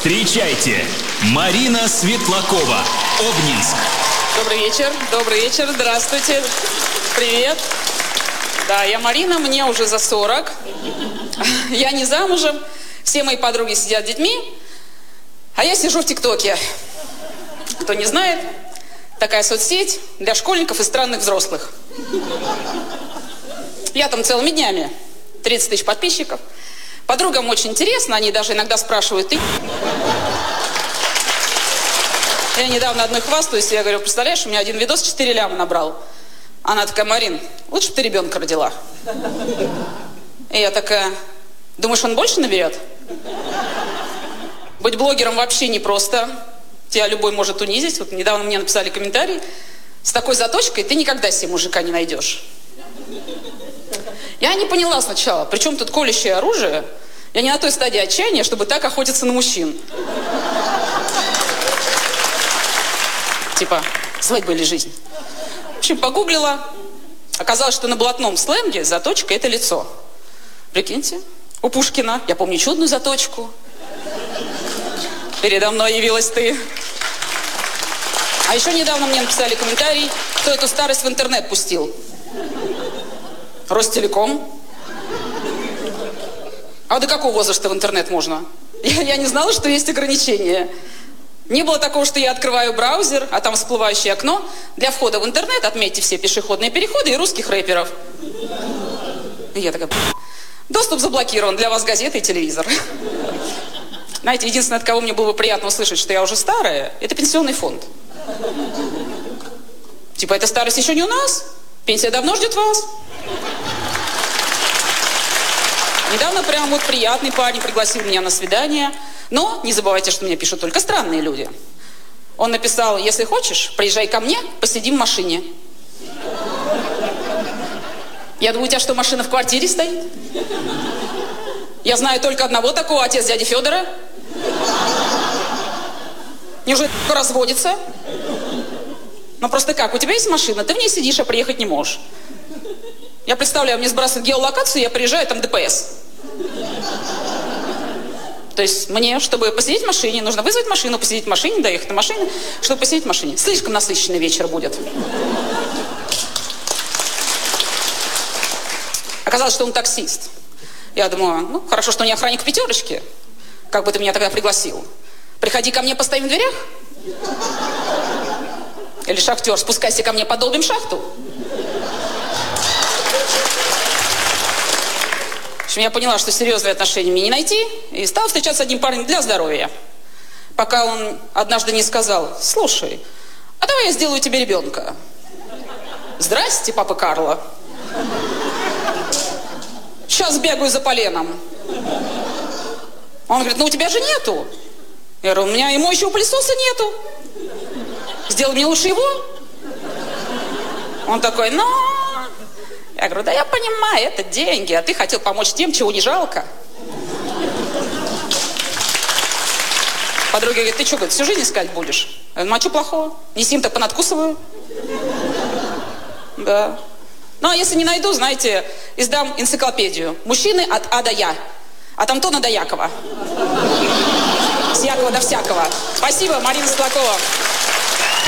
Встречайте, Марина Светлакова, Обнинск. Добрый вечер, здравствуйте, привет. Да, я Марина, мне уже за 40. Я не замужем, все мои подруги сидят с детьми, а я сижу в ТикТоке. Кто не знает, такая соцсеть для школьников и странных взрослых. Я там целыми днями, 30 тысяч подписчиков. Подругам очень интересно, они даже иногда спрашивают: ты... Я недавно одной хвастаюсь, я говорю: представляешь, у меня один видос 4 ляма набрал. Она такая: Марин, лучше бы ты ребенка родила. И я такая: думаешь, он больше наберет? Быть блогером вообще непросто. Тебя любой может унизить. Вот недавно мне написали комментарий: с такой заточкой ты никогда себе мужика не найдешь. Я не поняла сначала, при чем тут колющее оружие? Я не на той стадии отчаяния, чтобы так охотиться на мужчин. Типа, свадьба или жизнь. В общем, погуглила. Оказалось, что на блатном сленге заточка – это лицо. Прикиньте, у Пушкина, я помню чудную заточку. Передо мной явилась ты. А еще недавно мне написали комментарий, кто эту старость в интернет пустил. Ростелеком. А до какого возраста в интернет можно? Я не знала, что есть ограничения. Не было такого, что я открываю браузер, а там всплывающее окно. Для входа в интернет отметьте все пешеходные переходы и русских рэперов. И я такая: доступ заблокирован, для вас газеты и телевизор. Знаете, единственное, от кого мне было бы приятно услышать, что я уже старая, это пенсионный фонд. Типа, эта старость еще не у нас? Пенсия давно ждет вас? Недавно прям вот приятный парень пригласил меня на свидание. Но не забывайте, что мне пишут только странные люди. Он написал: если хочешь, приезжай ко мне, посидим в машине. Я думаю, у тебя что, машина в квартире стоит? Я знаю только одного такого, отец дяди Федора. Неужели разводится? Ну просто как, у тебя есть машина, ты в ней сидишь, а приехать не можешь. Я представляю, мне сбрасывают геолокацию, я приезжаю, там ДПС. То есть мне, чтобы посидеть в машине, нужно вызвать машину, посидеть в машине, доехать на машине, чтобы посидеть в машине. Слишком насыщенный вечер будет. Оказалось, что он таксист. Я думаю, ну, хорошо, что не охранник в пятерочке. Как бы ты меня тогда пригласил? Приходи ко мне, постоим в дверях? Или шахтер, спускайся ко мне, подолбим шахту? В общем, я поняла, что серьезные отношения мне не найти, и стала встречаться с одним парнем для здоровья. Пока он однажды не сказал: слушай, а давай я сделаю тебе ребенка. Здрасте, папа Карло. Сейчас бегаю за поленом. Он говорит: ну у тебя же нету. Я говорю: у меня и моющего пылесоса нету. Сделай мне лучше его. Он такой: ну... Я говорю: да я понимаю, это деньги, а ты хотел помочь тем, чего не жалко. Подруга говорит: ты что, говорит, всю жизнь искать будешь? Я говорю: ну а что плохого? Не с ним так понадкусываю. Да. Ну а если не найду, знаете, издам энциклопедию. Мужчины от А до Я. От Антона до Якова. С Якова до всякого. Спасибо, Марина Светлакова.